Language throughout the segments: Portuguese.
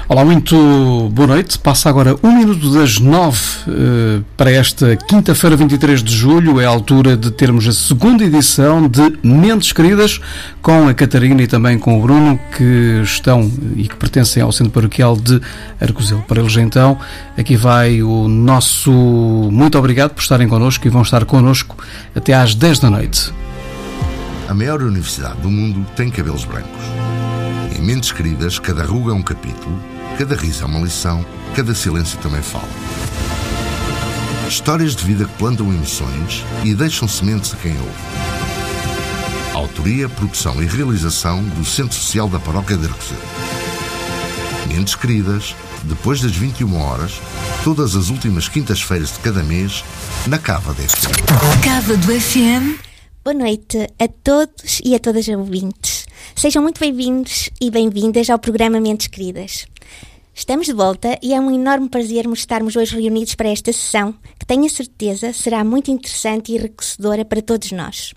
Olá, muito boa noite. Passa agora 9 para esta quinta-feira, 23 de julho. É a altura de termos a segunda edição de Mentes Queridas, com a Catarina e também com o Bruno, que estão e que pertencem ao Centro Paroquial de Arcozelo. Para eles, então, aqui vai o nosso muito obrigado por estarem connosco e vão estar connosco até às 10 da noite. A maior universidade do mundo tem cabelos brancos. Em Mentes Queridas, cada ruga é um capítulo, cada riso é uma lição, cada silêncio também fala. Histórias de vida que plantam emoções e deixam sementes a quem ouve. Autoria, produção e realização do Centro Social da Paróquia de Arcozelo. Mentes Queridas, depois das 21 horas, todas as últimas quintas-feiras de cada mês, na Cava do FM. Cava do FM. Boa noite a todos e a todas as ouvintes. Sejam muito bem-vindos e bem-vindas ao programa Mentes Queridas. Estamos de volta e é um enorme prazer estarmos hoje reunidos para esta sessão, que tenho a certeza será muito interessante e enriquecedora para todos nós.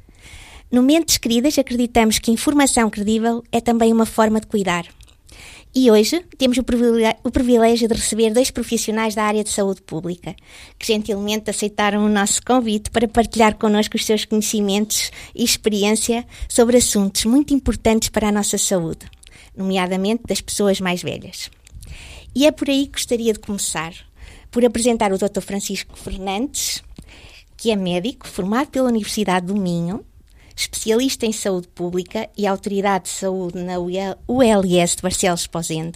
No Mentes Queridas acreditamos que informação credível é também uma forma de cuidar. E hoje temos o privilégio de receber 2 profissionais da área de saúde pública, que gentilmente aceitaram o nosso convite para partilhar connosco os seus conhecimentos e experiência sobre assuntos muito importantes para a nossa saúde, nomeadamente das pessoas mais velhas. E é por aí que gostaria de começar, por apresentar o Dr. Francisco Fernandes, que é médico formado pela Universidade do Minho, especialista em saúde pública e autoridade de saúde na ULS de Barcelos Esposende.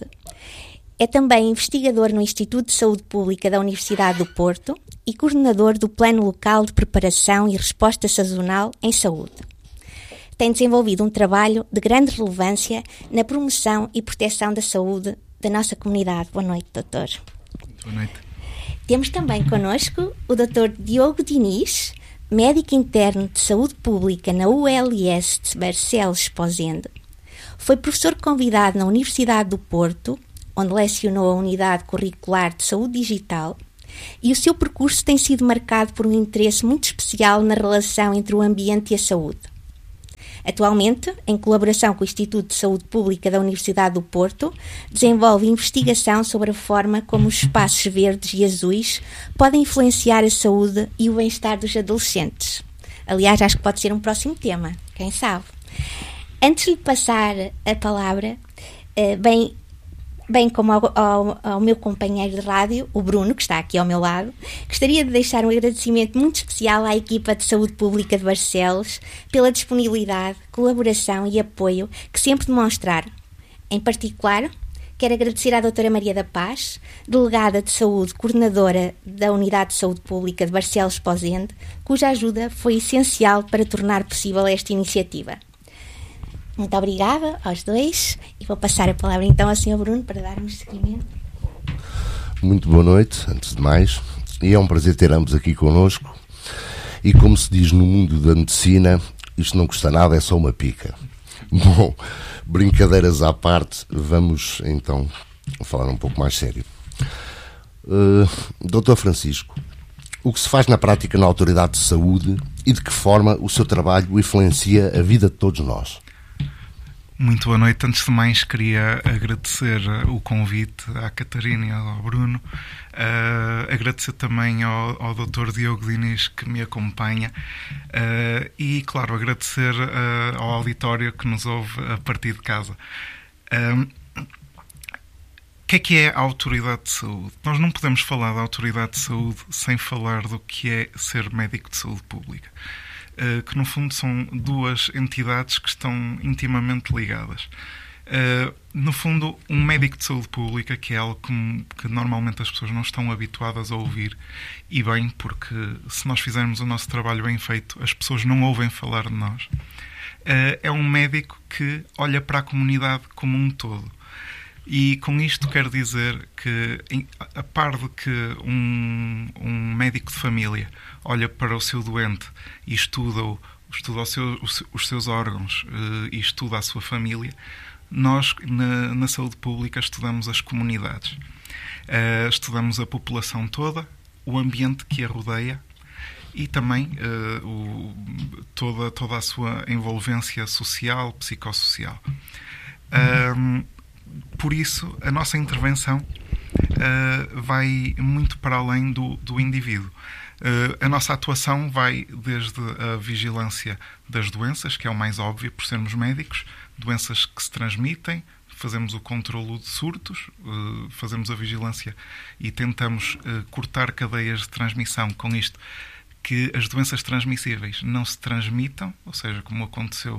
É também investigador no Instituto de Saúde Pública da Universidade do Porto e coordenador do Plano Local de Preparação e Resposta Sazonal em Saúde. Tem desenvolvido um trabalho de grande relevância na promoção e proteção da saúde da nossa comunidade. Boa noite, doutor. Boa noite. Temos também connosco o Dr. Diogo Diniz, médico interno de saúde pública na ULS de Barcelos Esposende. Foi professor convidado na Universidade do Porto, onde lecionou a unidade curricular de saúde digital, e o seu percurso tem sido marcado por um interesse muito especial na relação entre o ambiente e a saúde. Atualmente, em colaboração com o Instituto de Saúde Pública da Universidade do Porto, desenvolve investigação sobre a forma como os espaços verdes e azuis podem influenciar a saúde e o bem-estar dos adolescentes. Aliás, acho que pode ser um próximo tema, quem sabe. Antes de lhe passar a palavra, bem como ao meu companheiro de rádio, o Bruno, que está aqui ao meu lado, gostaria de deixar um agradecimento muito especial à equipa de saúde pública de Barcelos pela disponibilidade, colaboração e apoio que sempre demonstraram. Em particular, quero agradecer à doutora Maria da Paz, delegada de saúde, coordenadora da Unidade de Saúde Pública de Barcelos Esposende, cuja ajuda foi essencial para tornar possível esta iniciativa. Muito obrigada aos dois e vou passar a palavra então ao Sr. Bruno para darmos seguimento. Muito boa noite, antes de mais, e é um prazer ter ambos aqui connosco. E como se diz no mundo da medicina, isto não custa nada, é só uma pica. Bom, brincadeiras à parte, vamos então falar um pouco mais sério. Dr. Francisco, o que se faz na prática na Autoridade de Saúde e de que forma o seu trabalho influencia a vida de todos nós? Muito boa noite. Antes de mais, queria agradecer o convite à Catarina e ao Bruno, agradecer também ao Dr. Diogo Diniz, que me acompanha, e, claro, agradecer ao auditório que nos ouve a partir de casa. O que é a autoridade de saúde? Nós não podemos falar da autoridade de saúde sem falar do que é ser médico de saúde pública. Que no fundo são 2 entidades que estão intimamente ligadas. No fundo, um médico de saúde pública, que é algo que normalmente as pessoas não estão habituadas a ouvir, e bem, porque se nós fizermos o nosso trabalho bem feito, as pessoas não ouvem falar de nós, é um médico que olha para a comunidade como um todo. E com isto quero dizer que, a par de que um médico de família olha para o seu doente e estuda os seus órgãos e estuda a sua família, nós, na saúde pública, estudamos as comunidades. Estudamos a população toda, o ambiente que a rodeia e também toda a sua envolvência social, psicossocial. por isso, a nossa intervenção vai muito para além do indivíduo. A nossa atuação vai desde a vigilância das doenças, que é o mais óbvio por sermos médicos, doenças que se transmitem, fazemos o controlo de surtos, fazemos a vigilância e tentamos cortar cadeias de transmissão. Com isto, que as doenças transmissíveis não se transmitam, ou seja, como aconteceu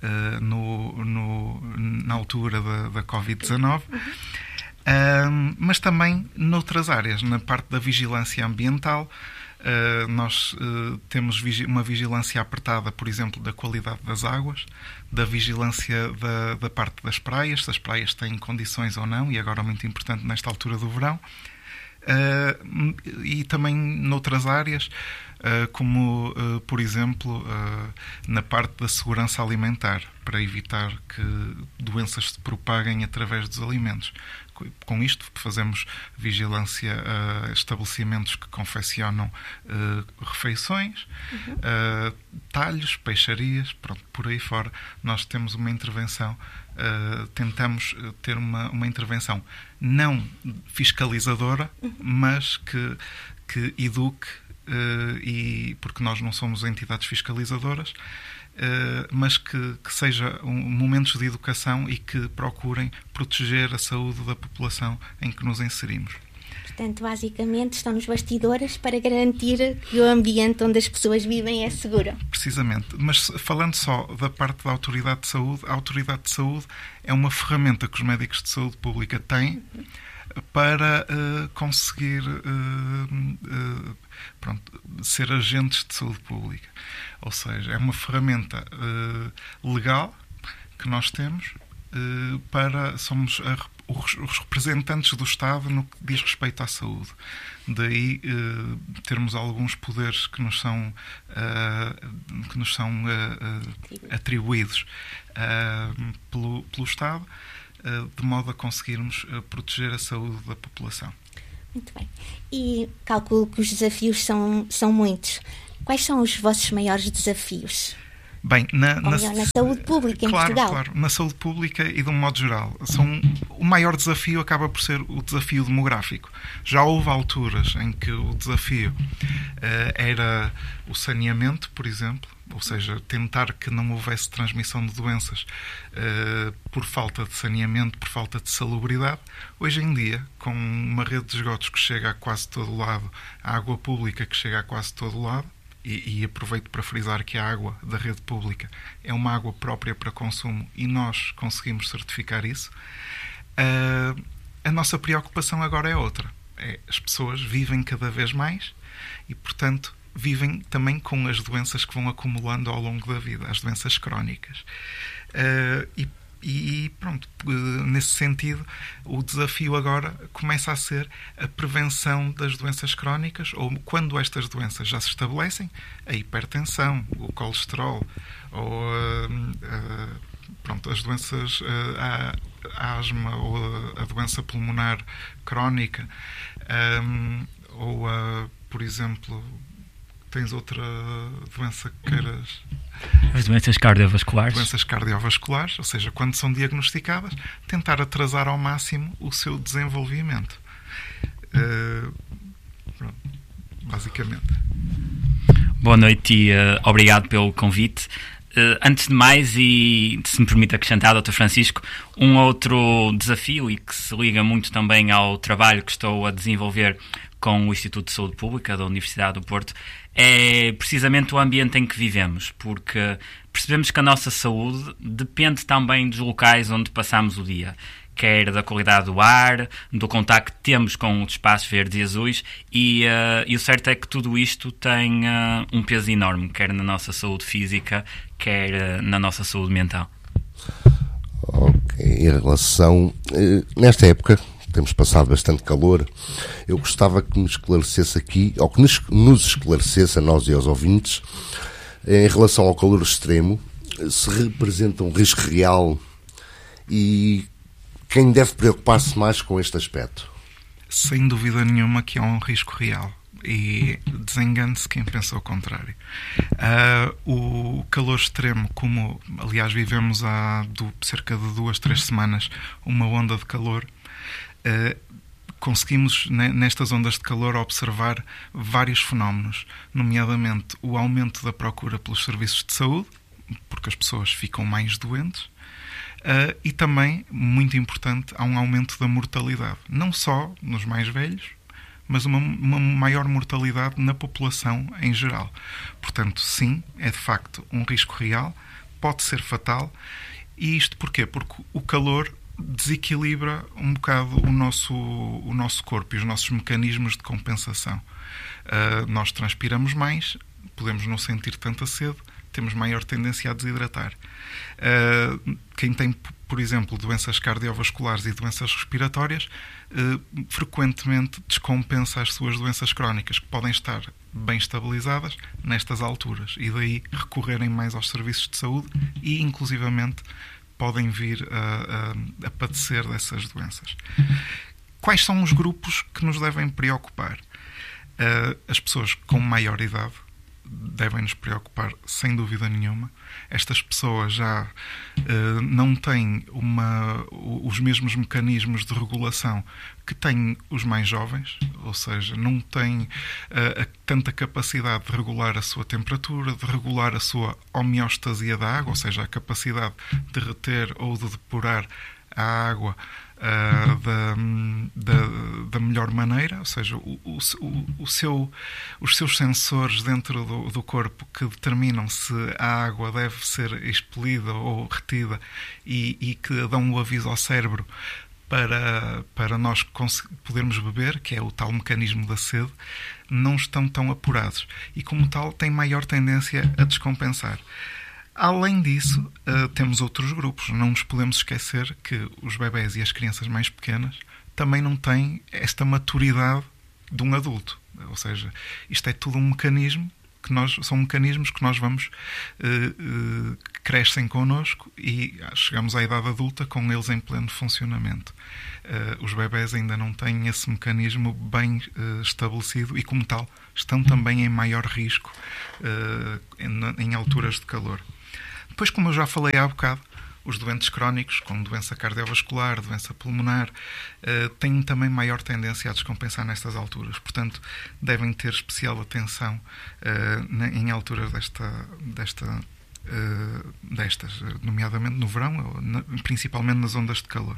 na altura da Covid-19, mas também noutras áreas, na parte da vigilância ambiental. Nós temos uma vigilância apertada, por exemplo, da qualidade das águas, da vigilância da parte das praias, se as praias têm condições ou não, e agora muito importante nesta altura do verão, e também noutras áreas, como, por exemplo, na parte da segurança alimentar, para evitar que doenças se propaguem através dos alimentos. Com isto fazemos vigilância a estabelecimentos que confeccionam refeições, talhos, peixarias, pronto, por aí fora. Nós temos uma intervenção, tentamos ter uma intervenção não fiscalizadora, mas que eduque, porque nós não somos entidades fiscalizadoras, mas que seja momentos de educação e que procurem proteger a saúde da população em que nos inserimos. Portanto, basicamente, estão nos bastidores para garantir que o ambiente onde as pessoas vivem é seguro. Precisamente. Mas falando só da parte da Autoridade de Saúde, a Autoridade de Saúde é uma ferramenta que os médicos de saúde pública têm para conseguir ser agentes de saúde pública. Ou seja, é uma ferramenta legal que nós temos somos os representantes do Estado no que diz respeito à saúde. Daí termos alguns poderes que nos são atribuídos pelo Estado, de modo a conseguirmos proteger a saúde da população. Muito bem. E calculo que os desafios são muitos. Quais são os vossos maiores desafios? Bem, na saúde pública em Portugal. Claro, na saúde pública e de um modo geral. O maior desafio acaba por ser o desafio demográfico. Já houve alturas em que o desafio era o saneamento, por exemplo, ou seja, tentar que não houvesse transmissão de doenças por falta de saneamento, por falta de salubridade. Hoje em dia, com uma rede de esgotos que chega a quase todo lado, a água pública que chega a quase todo lado, e aproveito para frisar que a água da rede pública é uma água própria para consumo e nós conseguimos certificar isso, a nossa preocupação agora é outra. As pessoas vivem cada vez mais e, portanto, vivem também com as doenças que vão acumulando ao longo da vida, as doenças crónicas. E pronto, nesse sentido, o desafio agora começa a ser a prevenção das doenças crónicas, ou quando estas doenças já se estabelecem, a hipertensão, o colesterol, ou as doenças, a asma, ou a doença pulmonar crónica, ou, por exemplo, tens outra doença que queiras... As doenças cardiovasculares. Doenças cardiovasculares, ou seja, quando são diagnosticadas, tentar atrasar ao máximo o seu desenvolvimento. Basicamente. Boa noite e obrigado pelo convite. Antes de mais, e se me permite acrescentar, Dr. Francisco, um outro desafio e que se liga muito também ao trabalho que estou a desenvolver com o Instituto de Saúde Pública da Universidade do Porto, é precisamente o ambiente em que vivemos, porque percebemos que a nossa saúde depende também dos locais onde passamos o dia, quer da qualidade do ar, do contacto que temos com os espaços verdes e azuis, e o certo é que tudo isto tem um peso enorme, quer na nossa saúde física, quer na nossa saúde mental. Ok, em relação... nesta época... temos passado bastante calor. Eu gostava que me esclarecesse aqui, ou que nos esclarecesse a nós e aos ouvintes, em relação ao calor extremo, se representa um risco real e quem deve preocupar-se mais com este aspecto? Sem dúvida nenhuma que é um risco real. E desengane-se quem pensa o contrário. O calor extremo, como aliás vivemos há cerca de 2-3 semanas uma onda de calor, conseguimos nestas ondas de calor observar vários fenómenos, nomeadamente o aumento da procura pelos serviços de saúde, porque as pessoas ficam mais doentes, e também, muito importante, há um aumento da mortalidade, não só nos mais velhos, mas uma maior mortalidade na população em geral. Portanto, sim, é de facto um risco real, pode ser fatal. E isto porquê? Porque o calor desequilibra um bocado o nosso corpo e os nossos mecanismos de compensação. Nós transpiramos mais, podemos não sentir tanta sede, temos maior tendência a desidratar. Quem tem, por exemplo, doenças cardiovasculares e doenças respiratórias, frequentemente descompensa as suas doenças crónicas, que podem estar bem estabilizadas nestas alturas, e daí recorrerem mais aos serviços de saúde e, inclusivamente, podem vir a padecer dessas doenças. Quais são os grupos que nos devem preocupar? As pessoas com maior idade devem nos preocupar, sem dúvida nenhuma. Estas pessoas já não têm os mesmos mecanismos de regulação que têm os mais jovens, ou seja, não têm tanta capacidade de regular a sua temperatura, de regular a sua homeostasia da água, ou seja, a capacidade de reter ou de depurar a água da melhor maneira, ou seja, os seus sensores dentro do corpo que determinam se a água deve ser expelida ou retida e que dão o aviso ao cérebro para nós podermos beber, que é o tal mecanismo da sede, não estão tão apurados e, como tal, têm maior tendência a descompensar. Além disso, temos outros grupos. Não nos podemos esquecer que os bebés e as crianças mais pequenas também não têm esta maturidade de um adulto. Ou seja, isto é tudo um mecanismo são mecanismos que nós vamos que crescem connosco e chegamos à idade adulta com eles em pleno funcionamento. Os bebés ainda não têm esse mecanismo bem estabelecido e, como tal, estão também em maior risco em alturas de calor. Depois, como eu já falei há bocado, os doentes crónicos, com doença cardiovascular, doença pulmonar, têm também maior tendência a descompensar nestas alturas. Portanto, devem ter especial atenção em alturas destas, nomeadamente no verão, principalmente nas ondas de calor.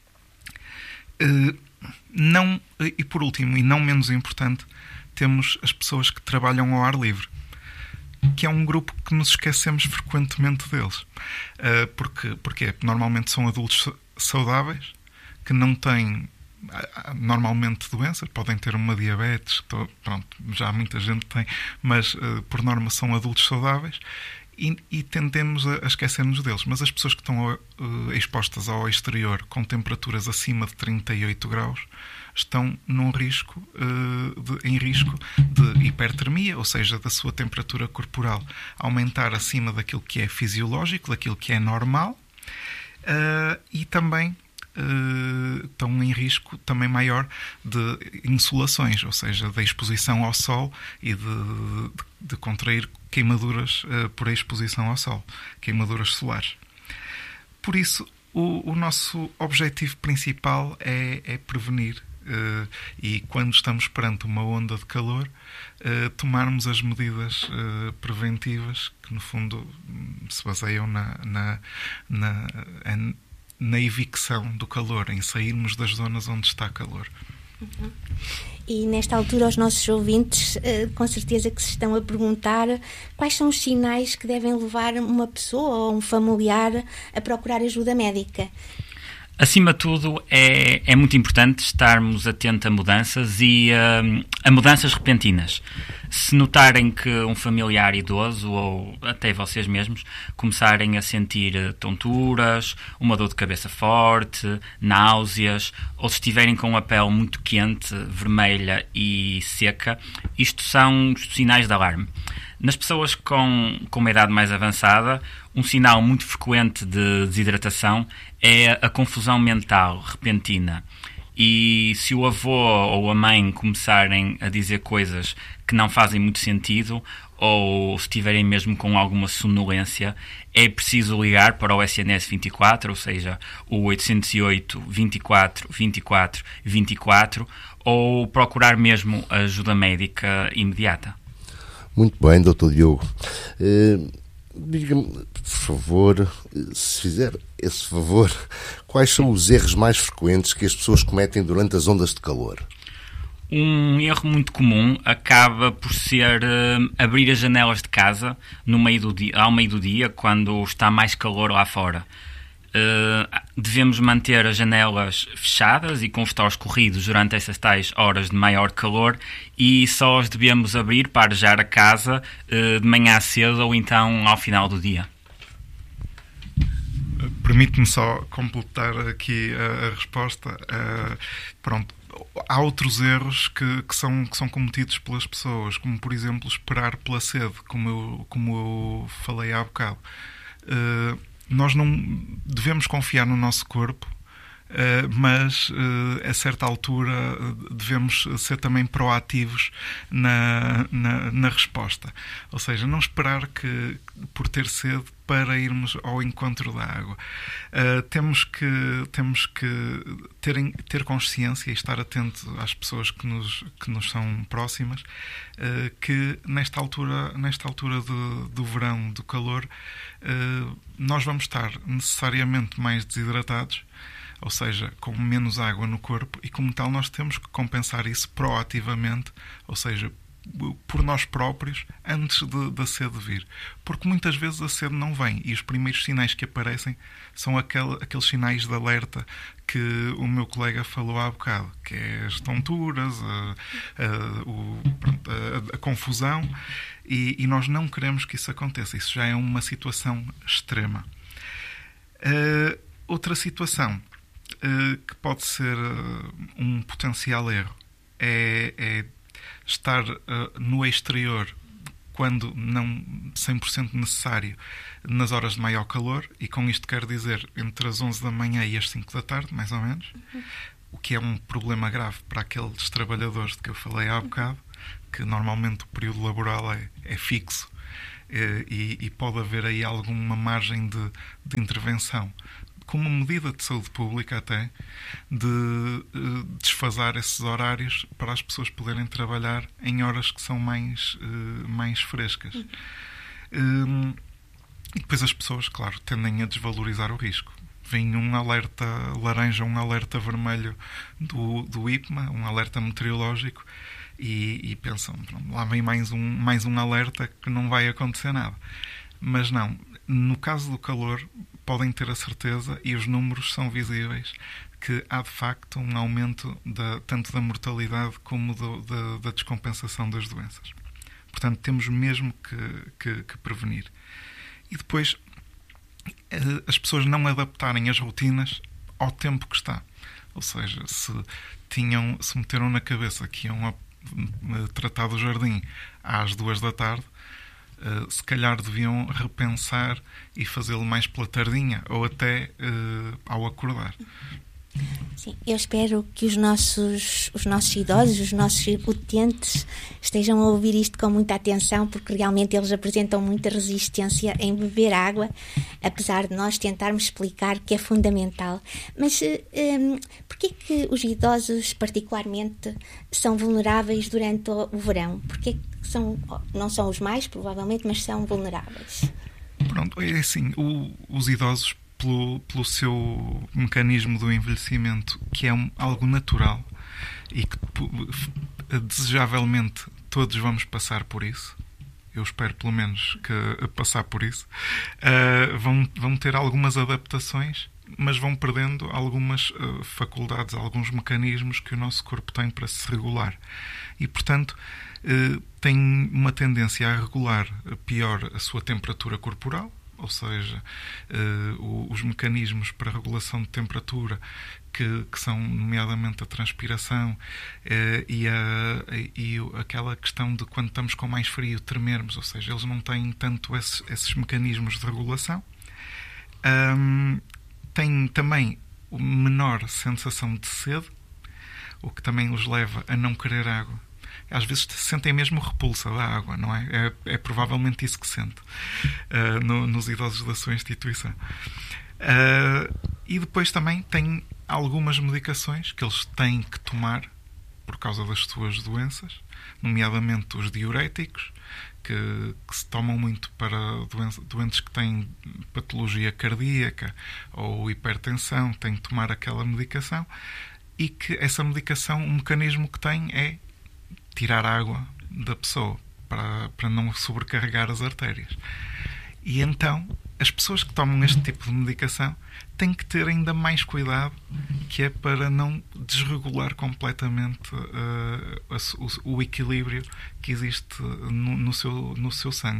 E por último, e não menos importante, temos as pessoas que trabalham ao ar livre, que é um grupo que nos esquecemos frequentemente deles. Porque normalmente são adultos saudáveis, que não têm normalmente doenças, podem ter uma diabetes, já muita gente tem, mas por norma são adultos saudáveis e tendemos a esquecer-nos deles. Mas as pessoas que estão expostas ao exterior com temperaturas acima de 38 graus estão em risco de hipertermia, ou seja, da sua temperatura corporal aumentar acima daquilo que é fisiológico, daquilo que é normal, e também estão em risco também maior de insolações, ou seja, da exposição ao sol e de contrair queimaduras por exposição ao sol, queimaduras solares. Por isso, o nosso objetivo principal é prevenir e, quando estamos perante uma onda de calor, tomarmos as medidas preventivas que, no fundo, se baseiam na evicção do calor, em sairmos das zonas onde está calor. Uhum. E nesta altura os nossos ouvintes com certeza que se estão a perguntar quais são os sinais que devem levar uma pessoa ou um familiar a procurar ajuda médica. Acima de tudo, é muito importante estarmos atentos a mudanças e a mudanças repentinas. Se notarem que um familiar idoso, ou até vocês mesmos, começarem a sentir tonturas, uma dor de cabeça forte, náuseas, ou se estiverem com a pele muito quente, vermelha e seca, isto são sinais de alarme. Nas pessoas com uma idade mais avançada, um sinal muito frequente de desidratação é a confusão mental repentina. E se o avô ou a mãe começarem a dizer coisas que não fazem muito sentido, ou se estiverem mesmo com alguma sonolência, é preciso ligar para o SNS 24, ou seja, o 808 24 24 24, ou procurar mesmo ajuda médica imediata. Muito bem, Dr. Diogo. Diga-me, por favor, se fizer esse favor, quais são os erros mais frequentes que as pessoas cometem durante as ondas de calor? Um erro muito comum acaba por ser abrir as janelas de casa ao meio do dia, quando está mais calor lá fora. Devemos manter as janelas fechadas e com os tais corridos durante essas tais horas de maior calor, e só as devemos abrir para arejar a casa de manhã cedo ou então ao final do dia. Permite-me só completar aqui a resposta. Pronto. Há outros erros que são cometidos pelas pessoas, como, por exemplo, esperar pela sede, como eu falei há bocado. Nós não devemos confiar no nosso corpo, mas a certa altura devemos ser também proativos na resposta. Ou seja, não esperar por ter sede para irmos ao encontro da água. Temos que ter consciência e estar atento às pessoas que nos são próximas, que nesta altura do verão, do calor, nós vamos estar necessariamente mais desidratados, ou seja, com menos água no corpo, e como tal nós temos que compensar isso proativamente, ou seja, por nós próprios, antes da sede vir. Porque muitas vezes a sede não vem, e os primeiros sinais que aparecem são aqueles sinais de alerta que o meu colega falou há bocado, que é as tonturas, a confusão, e nós não queremos que isso aconteça. Isso já é uma situação extrema. Outra situação que pode ser um potencial erro é estar no exterior quando não 100% necessário nas horas de maior calor, e com isto quero dizer entre as 11 da manhã e as 5 da tarde, mais ou menos, o que é um problema grave para aqueles trabalhadores de que eu falei há bocado, que normalmente o período laboral é fixo, e pode haver aí alguma margem de intervenção, com uma medida de saúde pública até, de desfasar esses horários para as pessoas poderem trabalhar em horas que são mais frescas. E depois as pessoas, claro, tendem a desvalorizar o risco. Vem um alerta laranja, um alerta vermelho do IPMA, um alerta meteorológico, e pensam, lá vem mais um alerta que não vai acontecer nada. Mas não, no caso do calor, podem ter a certeza, e os números são visíveis, que há de facto um aumento tanto da mortalidade como da descompensação das doenças. Portanto, temos mesmo que prevenir. E depois, as pessoas não adaptarem as rotinas ao tempo que está. Ou seja, se meteram na cabeça que iam tratar do jardim às 2 da tarde, se calhar deviam repensar e fazê-lo mais pela tardinha, ou até ao acordar. Sim, eu espero que os nossos idosos, os nossos utentes estejam a ouvir isto com muita atenção, porque realmente eles apresentam muita resistência em beber água, apesar de nós tentarmos explicar que é fundamental. Mas porquê que os idosos particularmente são vulneráveis durante o verão? Porquê que não são os mais, provavelmente, mas são vulneráveis? Pronto, é assim, os idosos, pelo seu mecanismo do envelhecimento, que é algo natural e que desejavelmente todos vamos passar por isso, eu espero pelo menos que passar por isso, vão ter algumas adaptações, mas vão perdendo algumas faculdades, alguns mecanismos que o nosso corpo tem para se regular, e portanto tem uma tendência a regular pior a sua temperatura corporal. Ou seja, os mecanismos para regulação de temperatura, que são nomeadamente a transpiração e aquela questão de quando estamos com mais frio tremermos, ou seja, eles não têm tanto esses mecanismos de regulação. Têm também menor sensação de sede, o que também os leva a não querer água. Às vezes sentem mesmo repulsa da água, não é? É provavelmente isso que sente nos idosos da sua instituição. E depois também tem algumas medicações que eles têm que tomar por causa das suas doenças, nomeadamente os diuréticos, que se tomam muito para doentes que têm patologia cardíaca ou hipertensão, têm que tomar aquela medicação, e que essa medicação, o mecanismo que tem é tirar água da pessoa para não sobrecarregar as artérias. E então, as pessoas que tomam este tipo de medicação têm que ter ainda mais cuidado, que é para não desregular completamente o equilíbrio que existe no seu sangue.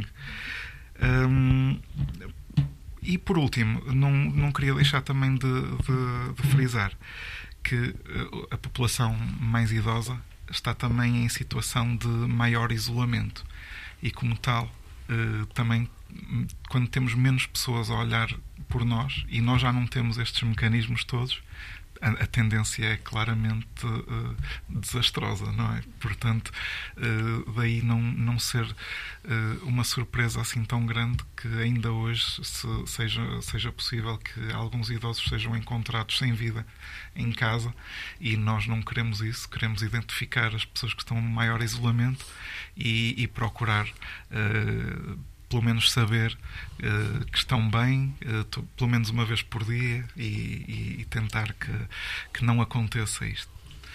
E por último, não queria deixar também de frisar que a população mais idosa está também em situação de maior isolamento e, como tal, também quando temos menos pessoas a olhar por nós e nós já não temos estes mecanismos todos, a tendência é claramente desastrosa, não é? Portanto, daí não ser uma surpresa assim tão grande que ainda hoje seja possível que alguns idosos sejam encontrados sem vida em casa, e nós não queremos isso. Queremos identificar as pessoas que estão em maior isolamento e procurar pelo menos saber que estão bem, pelo menos uma vez por dia, e tentar que não aconteça isto.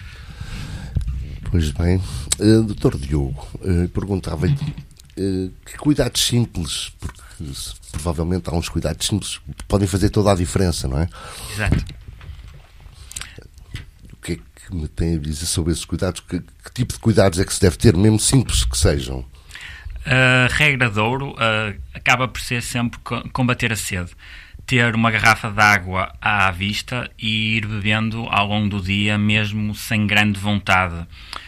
Pois bem, Dr. Diogo, perguntava-lhe que cuidados simples, porque provavelmente há uns cuidados simples que podem fazer toda a diferença, não é? Exato. O que é que me tem a dizer sobre esses cuidados? Que tipo de cuidados é que se deve ter, mesmo simples que sejam? A regra de ouro acaba por ser sempre combater a sede. Ter uma garrafa de água à vista e ir bebendo ao longo do dia, mesmo sem grande vontade.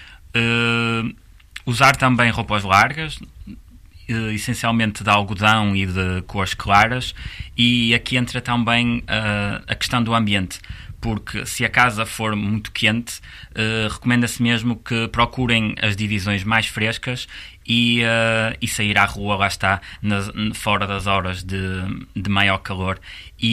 Usar também roupas largas, essencialmente de algodão e de cores claras, e aqui entra também a questão do ambiente, porque se a casa for muito quente, recomenda-se mesmo que procurem as divisões mais frescas e sair à rua, lá está, fora das horas de maior calor.